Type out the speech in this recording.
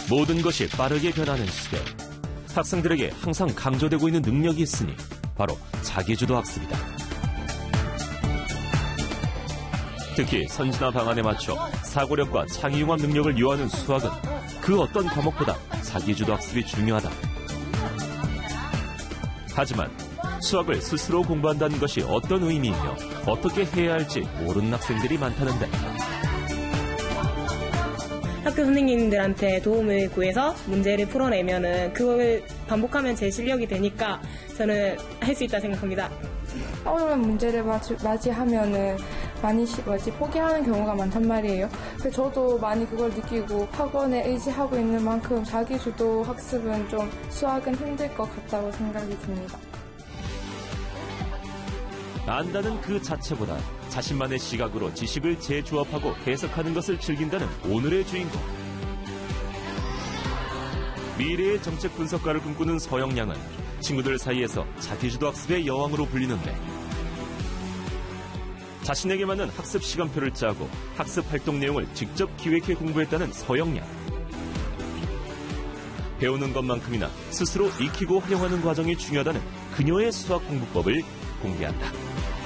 모든 것이 빠르게 변하는 시대. 학생들에게 항상 강조되고 있는 능력이 있으니 바로 자기주도 학습이다. 특히 선진화 방안에 맞춰 사고력과 창의융합 능력을 요하는 수학은 그 어떤 과목보다 자기주도 학습이 중요하다. 하지만 수학을 스스로 공부한다는 것이 어떤 의미이며 어떻게 해야 할지 모르는 학생들이 많다는데. 학교 선생님들한테 도움을 구해서 문제를 풀어내면은 그걸 반복하면 제 실력이 되니까 저는 할 수 있다 생각합니다. 어려운 문제를 맞이하면은 많이 포기하는 경우가 많단 말이에요. 그래서 저도 많이 그걸 느끼고 학원에 의지하고 있는 만큼 자기주도 학습은 좀 수학은 힘들 것 같다고 생각이 듭니다. 안다는 그 자체보다 자신만의 시각으로 지식을 재조합하고 해석하는 것을 즐긴다는 오늘의 주인공. 미래의 정책 분석가를 꿈꾸는 서영 양은 친구들 사이에서 자기주도 학습의 여왕으로 불리는데, 자신에게 맞는 학습 시간표를 짜고 학습 활동 내용을 직접 기획해 공부했다는 서영 양. 배우는 것만큼이나 스스로 익히고 활용하는 과정이 중요하다는 그녀의 수학 공부법을 공개한다.